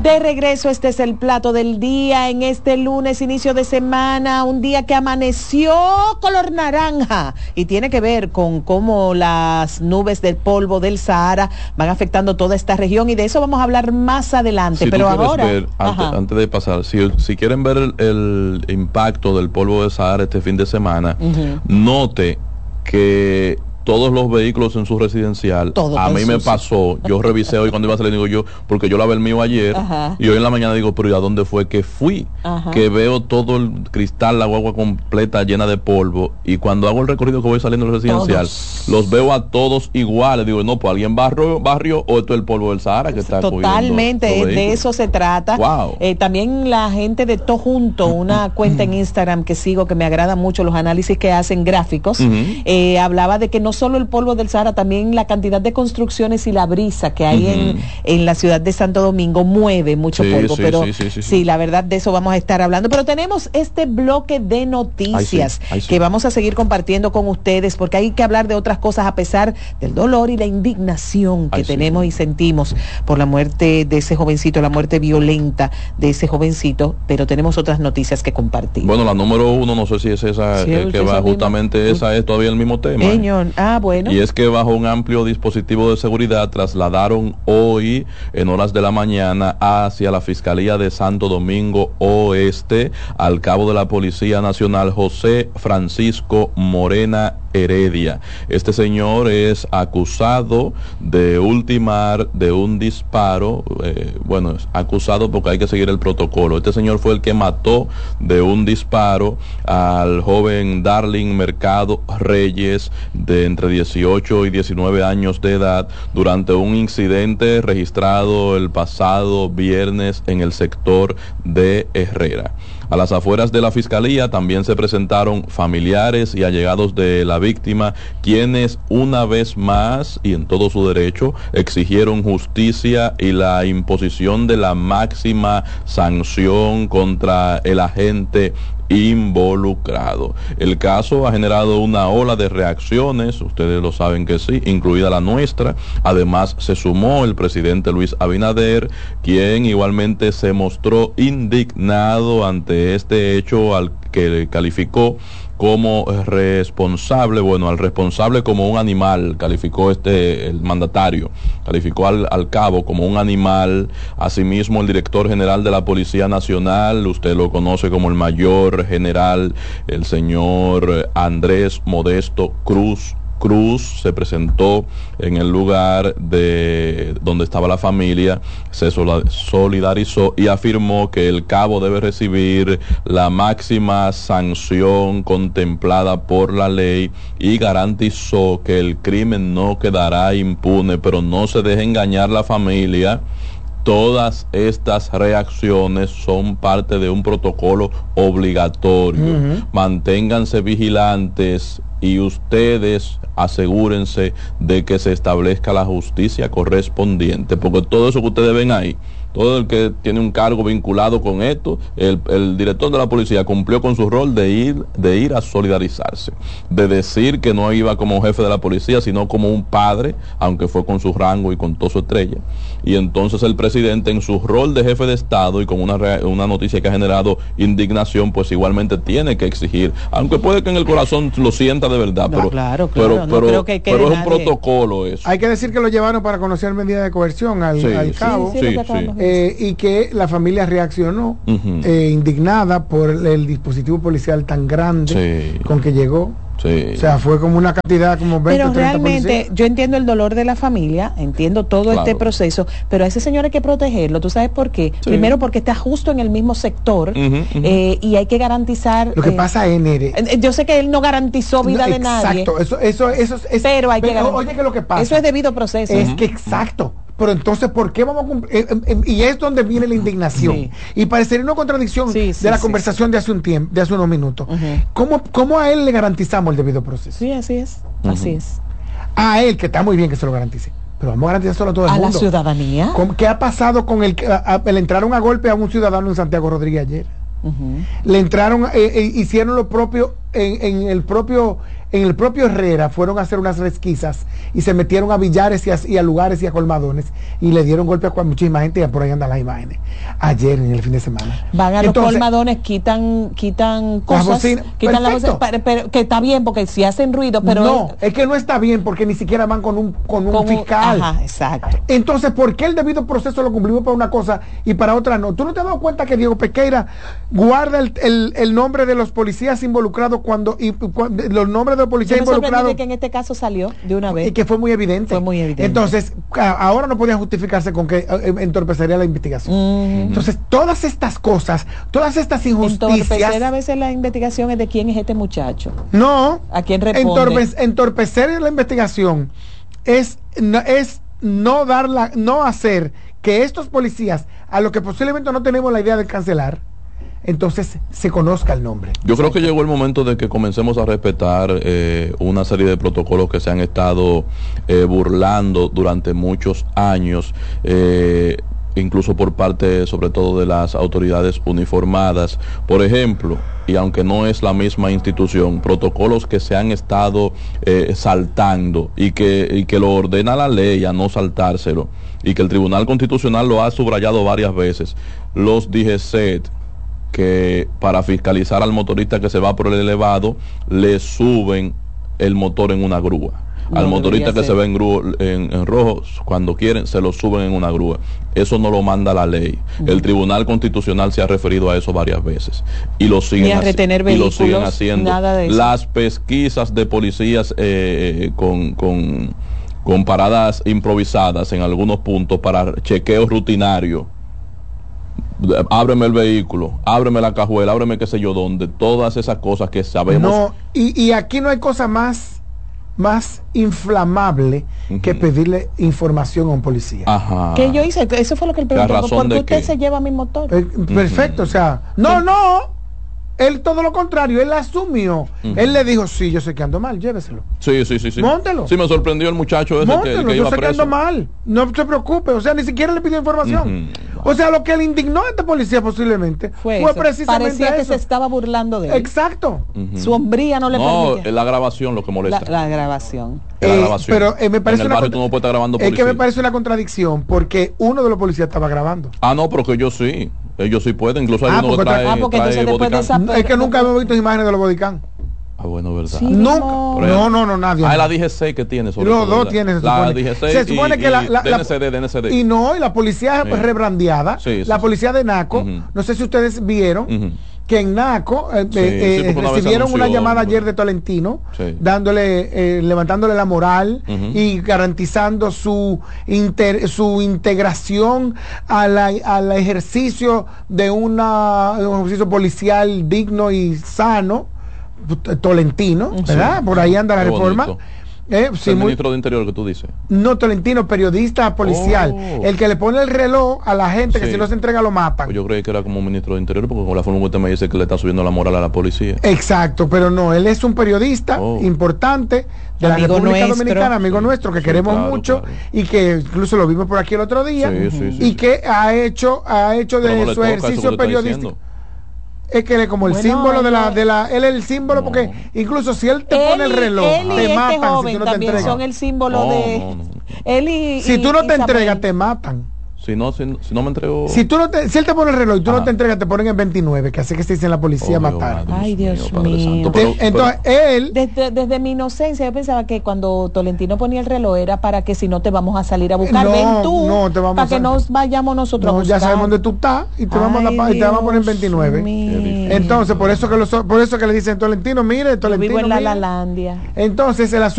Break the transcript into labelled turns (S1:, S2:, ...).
S1: De regreso, este es el plato del día en este lunes, inicio de semana, un día que amaneció color naranja y tiene que ver con cómo las nubes del polvo del Sahara van afectando toda esta región, y de eso vamos a hablar más adelante.
S2: Si
S1: pero ahora,
S2: ver, antes de pasar, si quieren ver el impacto del polvo del Sahara este fin de semana, note que todos los vehículos en su residencial, a mí me pasó, yo revisé hoy cuando iba a salir, digo yo, porque yo lavé el mío ayer, y hoy en la mañana digo, pero ¿y a dónde fue que fui? Que veo todo el cristal, la guagua completa llena de polvo, y cuando hago el recorrido que voy saliendo del residencial, los veo a todos iguales, digo, no, pues alguien barrio o esto es el polvo del Sahara que está
S1: totalmente, de eso se trata.
S2: Wow.
S1: También la gente de Todo Junto, una cuenta en Instagram que sigo, que me agrada mucho los análisis que hacen gráficos, hablaba de que no solo el polvo del Sahara, también la cantidad de construcciones y la brisa que hay en la ciudad de Santo Domingo mueve mucho polvo, pero sí, la verdad de eso vamos a estar hablando, pero tenemos este bloque de noticias que vamos a seguir compartiendo con ustedes, porque hay que hablar de otras cosas a pesar del dolor y la indignación que tenemos y sentimos por la muerte de ese jovencito, la muerte violenta de ese jovencito, pero tenemos otras noticias que compartir.
S2: Bueno, la número 1, no sé si es esa que va justamente, esa es todavía el mismo tema.
S1: Señor, bueno.
S2: Y es que bajo un amplio dispositivo de seguridad trasladaron hoy en horas de la mañana hacia la Fiscalía de Santo Domingo Oeste al cabo de la Policía Nacional José Francisco Morena Heredia. Este señor es acusado de ultimar de un disparo, es acusado porque hay que seguir el protocolo. Este señor fue el que mató de un disparo al joven Darling Mercado Reyes, de entre 18 y 19 años de edad, durante un incidente registrado el pasado viernes en el sector de Herrera. A las afueras de la fiscalía también se presentaron familiares y allegados de la víctima, quienes una vez más y en todo su derecho exigieron justicia y la imposición de la máxima sanción contra el agente involucrado. El caso ha generado una ola de reacciones, ustedes lo saben que sí, incluida la nuestra. Además se sumó el presidente Luis Abinader, quien igualmente se mostró indignado ante este hecho, al que calificó como responsable, al responsable como un animal, calificó el mandatario, calificó al cabo como un animal. Asimismo, el director general de la Policía Nacional, usted lo conoce como el mayor general, el señor Andrés Modesto Cruz, se presentó en el lugar de donde estaba la familia, se solidarizó y afirmó que el cabo debe recibir la máxima sanción contemplada por la ley, y garantizó que el crimen no quedará impune. Pero no se deje engañar la familia. Todas estas reacciones son parte de un protocolo obligatorio. Manténganse vigilantes y ustedes asegúrense de que se establezca la justicia correspondiente, porque todo eso que ustedes ven ahí, todo el que tiene un cargo vinculado con esto, el director de la policía cumplió con su rol de ir a solidarizarse, de decir que no iba como jefe de la policía, sino como un padre, aunque fue con su rango y con toda su estrella. Y entonces el presidente, en su rol de jefe de Estado y con una noticia que ha generado indignación, pues igualmente tiene que exigir, aunque puede que en el corazón lo sienta de verdad,
S1: no,
S2: pero
S1: pero
S2: es un protocolo eso.
S3: Hay que decir que lo llevaron para conocer medidas de coerción al cabo. Y que la familia reaccionó indignada por el dispositivo policial tan grande con que llegó.
S2: Sí.
S3: O sea, fue como una cantidad como 20
S1: pero
S3: 30
S1: realmente
S3: policías.
S1: Yo entiendo el dolor de la familia, entiendo todo este proceso, pero a ese señor hay que protegerlo. ¿Tú sabes por qué? Sí. Primero, porque está justo en el mismo sector y hay que garantizar.
S3: Lo que pasa es, Nere,
S1: yo sé que él no garantizó vida de nadie.
S3: Exacto, eso es.
S1: Pero hay que garantizar.
S3: Oye, que lo que pasa.
S1: Eso es debido proceso.
S3: Es que exacto. Pero entonces, ¿por qué vamos a cumplir? Y es donde viene la indignación. Sí. Y parecería una contradicción de la conversación de hace un tiempo, de hace unos minutos. ¿Cómo a él le garantizamos el debido proceso?
S1: Sí, así es. Así es.
S3: A él, que está muy bien que se lo garantice. Pero vamos a garantizárselo a todo el mundo.
S1: ¿A la ciudadanía?
S3: ¿Qué ha pasado con le entraron a golpe a un ciudadano en Santiago Rodríguez ayer? Le entraron, hicieron lo propio en el propio en el propio Herrera fueron a hacer unas resquisas y se metieron a billares y a lugares y a colmadones y le dieron golpe a muchísima gente, y por ahí andan las imágenes. Ayer, en el fin de semana.
S1: Van a los colmadones, quitan cosas, quitan las cosas, pero que está bien porque si hacen ruido, pero...
S3: No, es que no está bien porque ni siquiera van con un fiscal.
S1: Ajá, exacto.
S3: Entonces, ¿por qué el debido proceso lo cumplimos para una cosa y para otra no? ¿Tú no te has dado cuenta que Diego Pequeira guarda el nombre de los policías involucrados cuando los nombres de los policías involucrados?
S1: Que en este caso salió de una vez.
S3: Y que fue muy evidente. Entonces, ahora no podía justificarse con que entorpecería la investigación. Entonces, todas estas cosas, todas estas injusticias...
S1: Entorpecer a veces la investigación es de quién es este muchacho.
S3: No.
S1: ¿A quién responde?
S3: Entorpecer la investigación es no hacer que estos policías, a lo que posiblemente no tenemos la idea de cancelar, entonces se conozca el nombre.
S2: Yo creo que llegó el momento de que comencemos a respetar una serie de protocolos que se han estado burlando durante muchos años, incluso por parte sobre todo de las autoridades uniformadas. Por ejemplo, y aunque no es la misma institución, protocolos que se han estado saltando y que lo ordena la ley a no saltárselo, y que el Tribunal Constitucional lo ha subrayado varias veces. Los DGCET, que para fiscalizar al motorista que se va por el elevado, le suben el motor en una grúa. Al motorista que se ve en rojo, cuando quieren, se lo suben en una grúa. Eso no lo manda la ley. El Tribunal Constitucional se ha referido a eso varias veces. Y lo siguen, haciendo.
S1: Nada de eso.
S2: Las pesquisas de policías con paradas improvisadas en algunos puntos para chequeo rutinario. Ábreme el vehículo, ábreme la cajuela, ábreme qué sé yo dónde. Todas esas cosas que sabemos.
S3: No, y aquí no hay cosa más inflamable que pedirle información a un policía.
S2: Ajá.
S1: Que yo hice, eso fue lo que él preguntó. ¿Por qué usted se lleva mi motor?
S3: Perfecto, o sea, no. Él todo lo contrario, él asumió. Él le dijo, sí, yo sé que ando mal, lléveselo.
S2: Sí.
S3: Móntelo.
S2: Sí, me sorprendió el muchacho ese
S3: Móntelo,
S2: que
S3: yo
S2: iba
S3: sé que
S2: preso.
S3: ando mal. No se preocupe, o sea, ni siquiera le pidió información. O sea, lo que le indignó a este policía posiblemente fue precisamente
S1: parecía
S3: eso.
S1: Que se estaba burlando de él.
S3: Exacto.
S1: Su hombría no le permitía.
S2: La grabación lo que molesta.
S1: La grabación.
S3: Pero me parece
S2: en el barrio tú no puedes estar grabando policía.
S3: Es que me parece una contradicción porque uno de los policías estaba grabando.
S2: No, pero que ellos sí pueden, incluso hay uno que trae
S3: bodycam. Es que nunca hemos visto imágenes de los bodycam.
S2: Bueno, verdad.
S3: Sí, nunca. No, nadie.
S2: La DGC que tiene sobre
S3: los dos tienen. Se supone que la
S2: DNCD.
S3: Y la policía rebrandeada, la policía de Naco, no sé si ustedes vieron que en Naco recibieron una llamada ayer de Tolentino, levantándole la moral y garantizando su integración al ejercicio de un ejercicio policial digno y sano. Tolentino, ¿verdad? Por ahí anda la reforma.
S2: Sí, el ministro de Interior que tú dices.
S3: No, Tolentino, periodista policial. El que le pone el reloj a la gente que si no se entrega lo matan.
S2: Pues yo creí que era como ministro de Interior porque con la forma que usted me dice que le está subiendo la moral a la policía.
S3: Exacto, pero no, él es un periodista importante de la República Dominicana, amigo nuestro, que queremos mucho y que incluso lo vimos por aquí el otro día y que ha hecho de su ejercicio periodístico. Es que él es como el símbolo él es el símbolo porque incluso si él te pone el reloj, te matan si tú no te entregas.
S1: Son el símbolo de él
S3: si tú no te entregas, te matan.
S2: Si no me entrego.
S3: Si él te pone el reloj y tú no te entregas, te ponen en 29, que así que se dice en la policía matar.
S1: Ay, Dios mío.
S3: Entonces, él.
S1: Desde mi inocencia, yo pensaba que cuando Tolentino ponía el reloj era para que si no te vamos a salir a buscar, ven tú, para que nos vayamos nosotros a buscar.
S3: Ya sabemos dónde tú estás y te vamos a poner en 29. Entonces, por eso que le dicen Tolentino, mire, Tolentino.
S1: Yo vivo en la Lalandia.
S3: Entonces, el asunto